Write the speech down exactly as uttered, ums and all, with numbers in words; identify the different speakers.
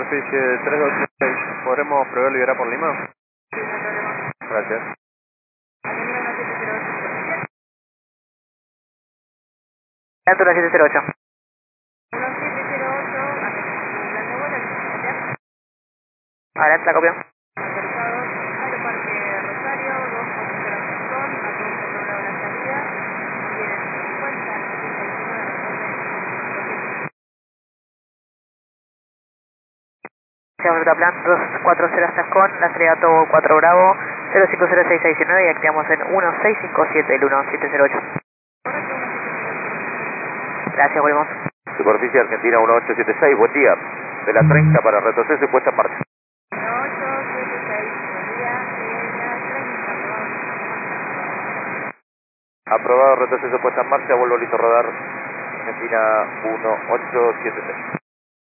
Speaker 1: superficie tres dos seis, ¿podremos prever liberar por Lima?
Speaker 2: Sí, no hay problema.
Speaker 1: Gracias.
Speaker 2: Altura siete cero ocho.
Speaker 3: uno siete cero ocho, hablando vuelo, ¿ya?
Speaker 2: Adelante, la copia.
Speaker 3: Autorizados, Aeroparque Rosario, dos cuatro cero Rincón, a todos controlado la salida, tienen cincuenta, setenta y uno de la orden.
Speaker 2: Llegamos a plan dos cuatro cero Chascón, la salida Togo cuatro Bravo, cero cinco cero seis seis nueve y activamos en uno seis cinco siete, el uno siete cero ocho. Gracias, volvemos.
Speaker 4: Superficie Argentina uno ocho siete seis, buen día. De la treinta para retroceso y puesta en marcha.
Speaker 3: uno ocho siete seis, buen día, de la treinta,
Speaker 4: Aprobado, retroceso, puesta en marcha, vuelvo listo a rodar. Argentina uno ocho siete seis.